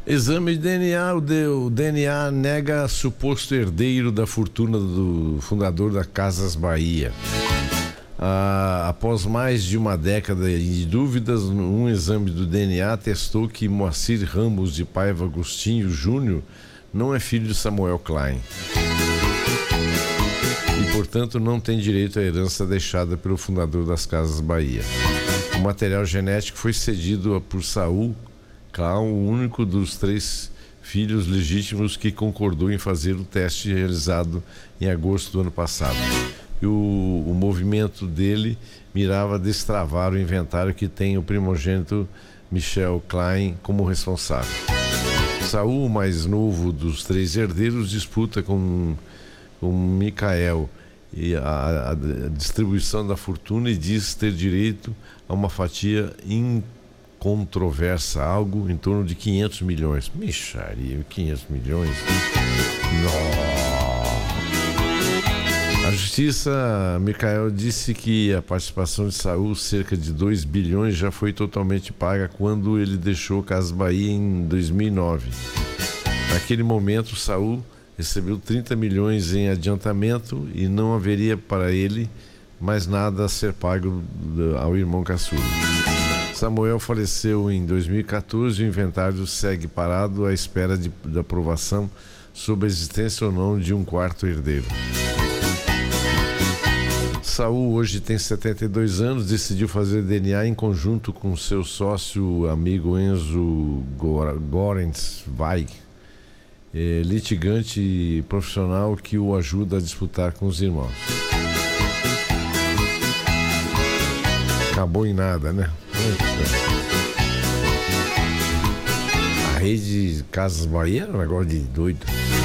Exame de DNA, o DNA nega suposto herdeiro da fortuna do fundador da Casas Bahia. Após mais de uma década de dúvidas, um exame do DNA atestou que Moacir Ramos de Paiva Agostinho Júnior não é filho de Samuel Klein e, portanto, não tem direito à herança deixada pelo fundador das Casas Bahia. O material genético foi cedido por Saul Klein, o único dos 3 filhos legítimos que concordou em fazer o teste realizado em agosto do ano passado. E o movimento dele mirava destravar o inventário que tem o primogênito Michel Klein como responsável. Saul, o mais novo dos 3 herdeiros, disputa com Micael e a distribuição da fortuna e diz ter direito a uma fatia incontroversa, algo em torno de 500 milhões. Mixaria, 500 milhões? Nossa! A justiça, Micael, disse que a participação de Saul, cerca de 2 bilhões, já foi totalmente paga quando ele deixou Casas Bahia em 2009. Naquele momento, Saul recebeu 30 milhões em adiantamento e não haveria para ele mais nada a ser pago ao irmão caçula. Samuel faleceu em 2014 e o inventário segue parado à espera da aprovação sobre a existência ou não de um quarto herdeiro. Saul hoje tem 72 anos, decidiu fazer DNA em conjunto com seu sócio amigo Enzo Gorenzweig, litigante profissional que o ajuda a disputar com os irmãos. Acabou em nada, né? A rede Casas Bahia era um negócio de doido.